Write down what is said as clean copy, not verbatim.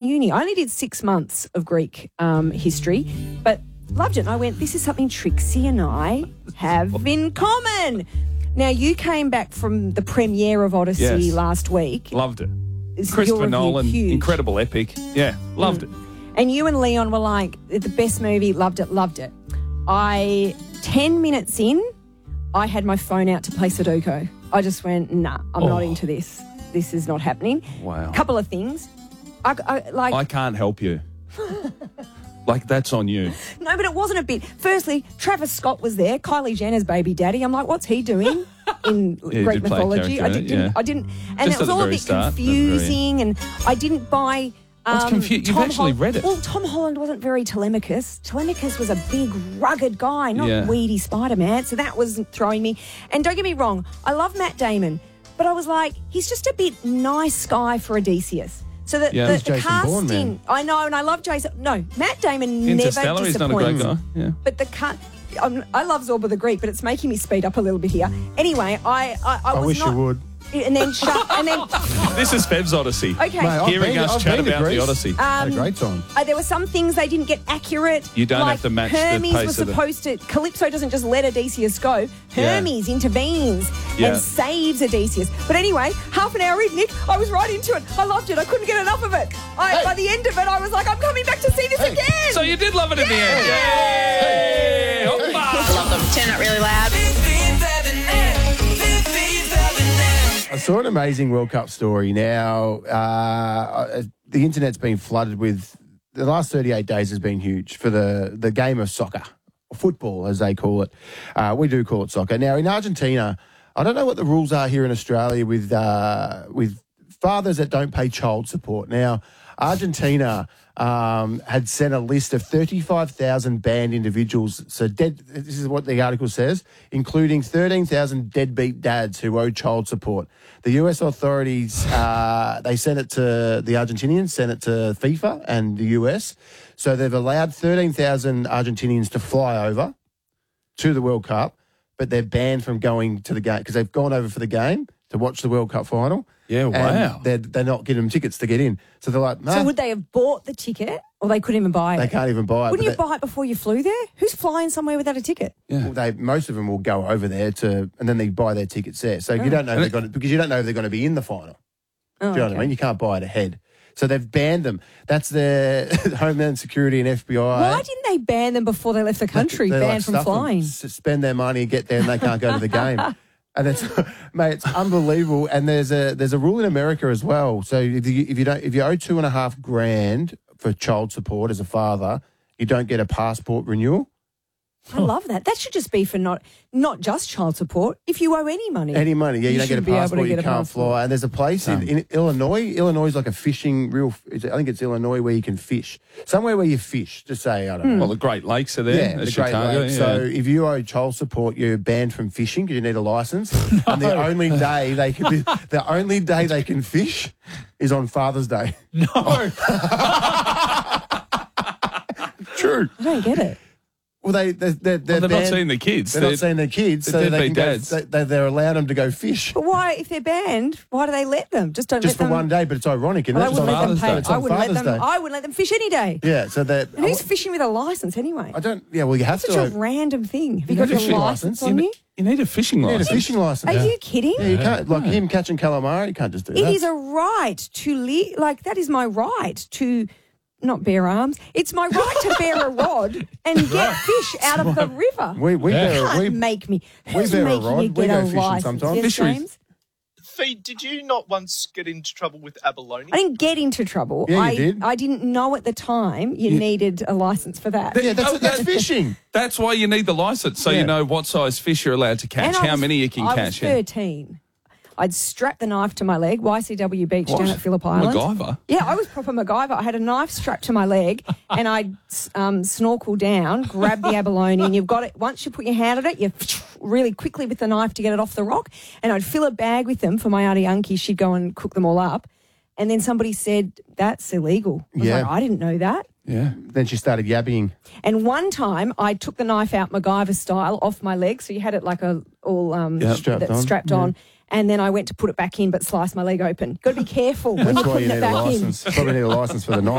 uni. I only did 6 months of Greek history, but loved it. And I went, this is something Trixie and I have in common. Now, you came back from the premiere of Odyssey last week. Loved it. Is Christopher your review Nolan, huge? incredible epic. Yeah, loved it. And you and Leon were like, the best movie, loved it, loved it. 10 minutes in, I had my phone out to play Sudoku. I just went, nah, I'm not into this. This is not happening. Wow. Couple of things. I can't help you. Like, that's on you. No, but it wasn't a bit. Firstly, Travis Scott was there, Kylie Jenner's baby daddy. I'm like, what's he doing in Greek mythology? I didn't. And Just it was at the all a very bit start, confusing, and I didn't buy. You've actually read it. Well, Tom Holland wasn't very Telemachus. Telemachus was a big, rugged guy, not weedy Spider-Man. So that was throwing me. And don't get me wrong, I love Matt Damon, but I was like, he's just a bit nice guy for Odysseus. So the casting, Bourne, I know, and I love Jason. No, Matt Damon never disappoints. He's not a great guy. Yeah. But I love Zorba the Greek, but it's making me speed up a little bit here. Anyway, I wish you would. And then This is Fev's Odyssey. Okay. Mate, Hearing us chat about the Odyssey. Had a great time. There were some things they didn't get accurate. You don't have to match the Hermes pace was of the- supposed to. Calypso doesn't just let Odysseus go. Hermes intervenes Yeah. and saves Odysseus. But anyway, half an hour in, Nick, I was right into it. I loved it. I couldn't get enough of it. By the end of it, I was like, I'm coming back to see this again. So you did love it in the end. Yay! Hoppa! I love them. Turn it really loud. I saw an amazing World Cup story. Now, the internet's been flooded with. The last 38 days has been huge for the game of soccer, football as they call it. We do call it soccer. Now, in Argentina, I don't know what the rules are here in Australia with fathers that don't pay child support. Now, Argentina had sent a list of 35,000 banned individuals. So this is what the article says, including 13,000 deadbeat dads who owe child support. The US authorities, they sent it to the Argentinians, sent it to FIFA and the US. So they've allowed 13,000 Argentinians to fly over to the World Cup, but they're banned from going to the game because they've gone over for the game to watch the World Cup final. Yeah, wow. And they're not getting them tickets to get in. So they're like, nah, So would they have bought the ticket, or they couldn't even buy it? they can't even buy it. Wouldn't you but buy it before you flew there? Who's flying somewhere without a ticket? most of them will go over there and then they buy their tickets there. So you don't know if because you don't know if they're going to be in the final. Do you know what I mean? You can't buy it ahead. So they've banned them. That's their Homeland Security and FBI. Why didn't they ban them before they left the country? They Banned from stuff them, flying. spend their money, get there, and they can't go to the game. And it's, mate, it's unbelievable. And there's a rule in America as well. So if you owe $2,500 for child support as a father, you don't get a passport renewal. I love that. That should just be for not just child support. If you owe any money. Any money, yeah, you don't get a should be able to passport, you get a can't passport. fly. And there's a place in Illinois. Illinois is like a fishing I think it's Illinois where you can fish. Somewhere where you fish, just say, I don't know. Well, the Great Lakes are there. Yeah, the Great Chicago, Lakes. So if you owe child support, you're banned from fishing because you need a license. And the only day they can fish is on Father's Day. No. True. I don't get it. Well, they're not seeing the kids. They're not seeing their kids, so they're they can dads. they're allowed them to go fish. But why, if they're banned, why do they let them? Just don't Just let for them. one day, but it's ironic, isn't I it? wouldn't let them pay. It's on Father's Day. I wouldn't let them fish any day. Yeah, so that. And who's fishing with a license anyway? I don't. Yeah, well, you have Such to. a random thing. Have you You got need a your fishing license license. on you? You need a fishing You need a license. fishing license. Are you kidding? Yeah, you can't. Like him catching calamari, you can't just do It that. is a right to live. Like, that is my right to not bear arms. It's my right to bear a rod and get fish out of the river. We bear, Can't make me. we Who's bear a making rod. you We get go a fishing license? sometimes. Yes, Fisheries. James? Fee, did you not once get into trouble with abalone? I didn't get into trouble. Yeah, you did. I didn't know at the time you needed a license for that. Yeah, that's fishing. That's why you need the license, so Yeah. you know what size fish you're allowed to catch, And I how was- many you can I catch. was 13. I'd strapped the knife to my leg, YCW Beach down at Phillip Island. MacGyver? Yeah, I was proper MacGyver. I had a knife strapped to my leg and I'd snorkel down, grab the abalone, and you've got it. Once you put your hand on it, you really quickly with the knife to get it off the rock. And I'd fill a bag with them for my auntie Unkie. She'd go and cook them all up. And then somebody said, that's illegal. I was Yeah. like, I didn't know that. Yeah. Then she started yabbing. And one time I took the knife out MacGyver style off my leg. So you had it like strapped on. And then I went to put it back in but sliced my leg open. Got to be careful when That's you're why you putting need it a back in. license. Probably need a license for the knife.